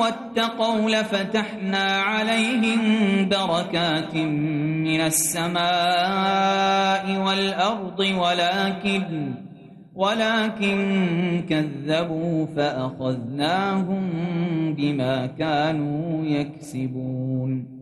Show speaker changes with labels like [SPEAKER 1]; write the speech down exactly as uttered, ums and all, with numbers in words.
[SPEAKER 1] واتقوا لفتحنا عليهم بركات من السماء والأرض ولكن ولكن كذبوا فأخذناهم بما كانوا يكسبون.